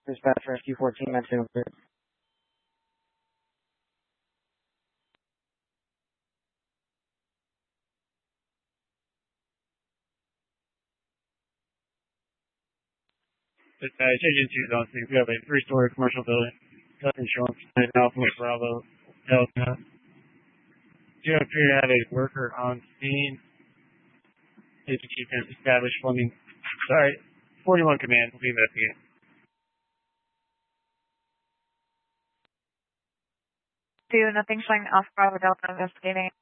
Dispatch Rescue 14, Metro. Dispatch Agency Zone 6, we have a three-story commercial building. Health insurance, Alpha Bravo Delta. Do appear to have a worker on scene. If you can establish plumbing. Sorry, 41 command will be investigated. Do nothing showing Alpha Bravo Delta investigating.